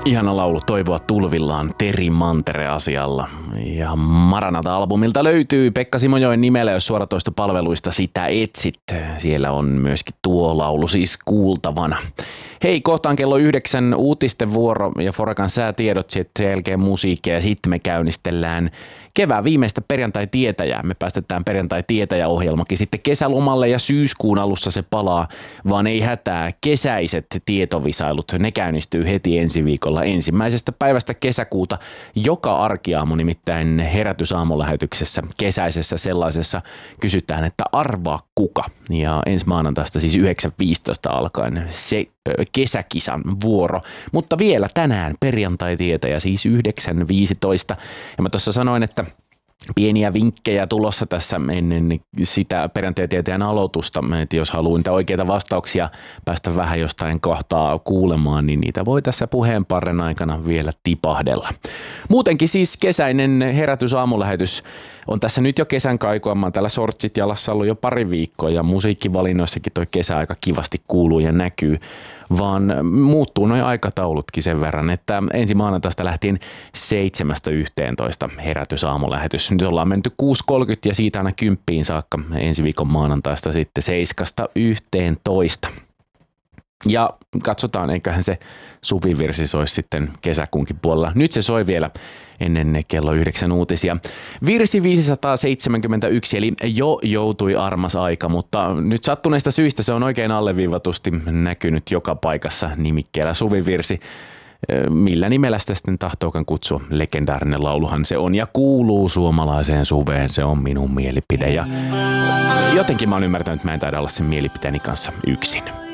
Ihana laulu Toivoa tulvillaan Teri Mantere-asialla. Ja Maranata-albumilta löytyy Pekka Simojoen nimellä, jos suoratoistopalveluista sitä etsit. Siellä on myöskin tuo laulu siis kuultavana. Hei, kohtaan kello 9 uutisten vuoro ja Forakan säätiedot, sitten sen jälkeen musiikkia ja sitten me käynnistellään kevään viimeistä perjantai-tietäjää. Me päästetään perjantai-tietäjä-ohjelmakin sitten kesälomalle ja syyskuun alussa se palaa, vaan ei hätää. Kesäiset tietovisailut, ne käynnistyy heti ensi viikolla ensimmäisestä päivästä kesäkuuta. Joka arkiaamu nimittäin Herätysaamulähetyksessä, kesäisessä sellaisessa, kysytään, että arvaa kuka. Ja ensi maanantaista siis 9.15 alkaen se kesäkisan vuoro. Mutta vielä tänään perjantai-tietäjä siis 9.15. Ja mä tuossa sanoin, että pieniä vinkkejä tulossa tässä ennen sitä perjantai-tietäjän aloitusta, että jos haluaa niitä oikeita vastauksia päästä vähän jostain kohtaa kuulemaan, niin niitä voi tässä puheenparren aikana vielä tipahdella. Muutenkin siis kesäinen Herätysaamulähetys on tässä nyt jo kesän kaikua. Mä oon täällä sortsit jalassa ollut jo pari viikkoa ja musiikkivalinnoissakin toi kesä aika kivasti kuuluu ja näkyy, vaan muuttuu noi aikataulutkin sen verran, että ensi maanantaista lähtien 7.11 Herätysaamulähetys. Nyt ollaan menty 6.30 ja siitä aina 10 saakka ensi viikon maanantaista sitten 7.11. Ja katsotaan, eiköhän se suvivirsi soisi sitten kesäkuunkin puolella. Nyt se soi vielä ennen kello 9 uutisia. Virsi 571, eli jo joutui armas aika, mutta nyt sattuneista syistä se on oikein alleviivatusti näkynyt joka paikassa nimikkeellä suvivirsi. Millä nimellä sitä sitten tahtookan kutsua? Legendaarinen lauluhan se on ja kuuluu suomalaiseen suveen, se on minun mielipide. Ja jotenkin mä oon ymmärtänyt, että mä en taida olla sen mielipiteeni kanssa yksin.